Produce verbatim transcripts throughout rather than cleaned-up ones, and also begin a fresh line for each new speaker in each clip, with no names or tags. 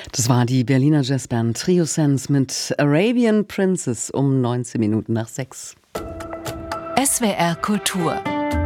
Das war die Berliner Jazzband Trio Sense mit Arabian Princess um neunzehn Minuten nach sechs.
S W R Kultur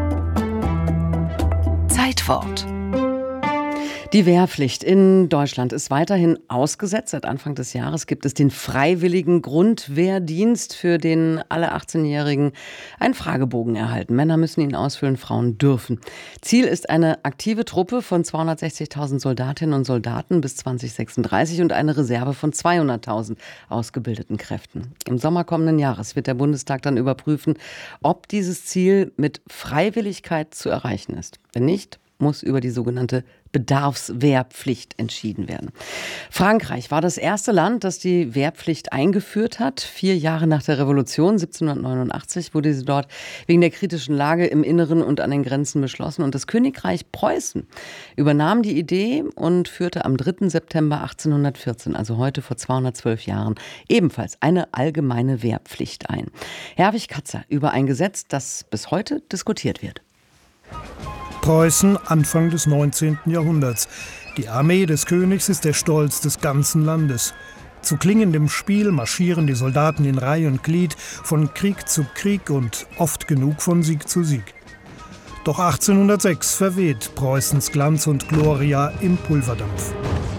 Zeitwort.
Die Wehrpflicht in Deutschland ist weiterhin ausgesetzt. Seit Anfang des Jahres gibt es den freiwilligen Grundwehrdienst, für den alle achtzehnjährigen einen Fragebogen erhalten. Männer müssen ihn ausfüllen, Frauen dürfen. Ziel ist eine aktive Truppe von zweihundertsechzigtausend Soldatinnen und Soldaten bis zwanzig sechsunddreißig und eine Reserve von zweihunderttausend ausgebildeten Kräften. Im Sommer kommenden Jahres wird der Bundestag dann überprüfen, ob dieses Ziel mit Freiwilligkeit zu erreichen ist. Wenn nicht, muss über die sogenannte Bedarfswehrpflicht entschieden werden. Frankreich war das erste Land, das die Wehrpflicht eingeführt hat. Vier Jahre nach der Revolution siebzehnhundertneunundachtzig wurde sie dort wegen der kritischen Lage im Inneren und an den Grenzen beschlossen. Und das Königreich Preußen übernahm die Idee und führte am dritten September achtzehnhundertvierzehn, also heute vor zweihundertzwölf Jahren, ebenfalls eine allgemeine Wehrpflicht ein. Herwig Katzer über ein Gesetz, das bis heute diskutiert wird.
Preußen, Anfang des neunzehnten Jahrhunderts. Die Armee des Königs ist der Stolz des ganzen Landes. Zu klingendem Spiel marschieren die Soldaten in Reih und Glied, von Krieg zu Krieg und oft genug von Sieg zu Sieg. Doch achtzehnhundertsechs verweht Preußens Glanz und Gloria im Pulverdampf.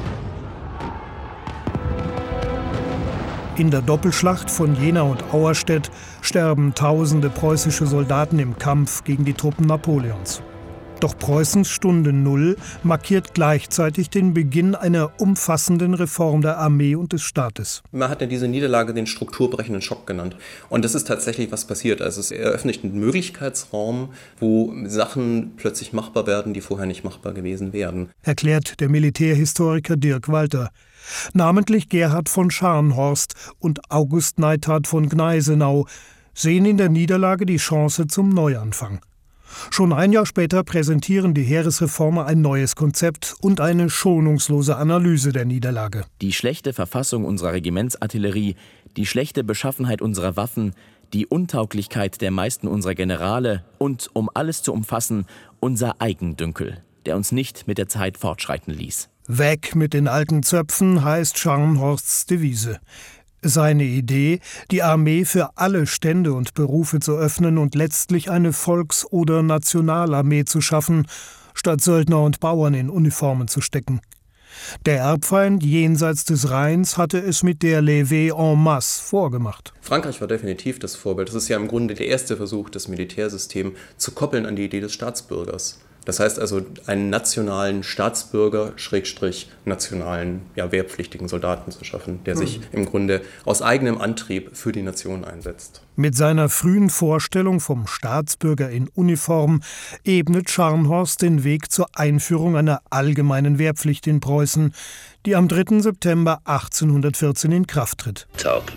In der Doppelschlacht von Jena und Auerstedt sterben tausende preußische Soldaten im Kampf gegen die Truppen Napoleons. Doch Preußens Stunde Null markiert gleichzeitig den Beginn einer umfassenden Reform der Armee und des Staates.
Man hat ja diese Niederlage den strukturbrechenden Schock genannt. Und das ist tatsächlich, was passiert. Also es eröffnet einen Möglichkeitsraum, wo Sachen plötzlich machbar werden, die vorher nicht machbar gewesen wären.
Erklärt der Militärhistoriker Dirk Walter. Namentlich Gerhard von Scharnhorst und August Neithardt von Gneisenau sehen in der Niederlage die Chance zum Neuanfang. Schon ein Jahr später präsentieren die Heeresreformer ein neues Konzept und eine schonungslose Analyse der Niederlage.
Die schlechte Verfassung unserer Regimentsartillerie, die schlechte Beschaffenheit unserer Waffen, die Untauglichkeit der meisten unserer Generale und, um alles zu umfassen, unser Eigendünkel, der uns nicht mit der Zeit fortschreiten ließ.
Weg mit den alten Zöpfen heißt Scharnhorsts Devise. Seine Idee, die Armee für alle Stände und Berufe zu öffnen und letztlich eine Volks- oder Nationalarmee zu schaffen, statt Söldner und Bauern in Uniformen zu stecken. Der Erbfeind jenseits des Rheins hatte es mit der Levée en masse vorgemacht.
Frankreich war definitiv das Vorbild. Das ist ja im Grunde der erste Versuch, das Militärsystem zu koppeln an die Idee des Staatsbürgers. Das heißt also, einen nationalen Staatsbürger, Schrägstrich, nationalen, ja, wehrpflichtigen Soldaten zu schaffen, der sich im Grunde aus eigenem Antrieb für die Nation einsetzt.
Mit seiner frühen Vorstellung vom Staatsbürger in Uniform ebnet Scharnhorst den Weg zur Einführung einer allgemeinen Wehrpflicht in Preußen, die am dritten September achtzehnhundertvierzehn in Kraft tritt.
Talk.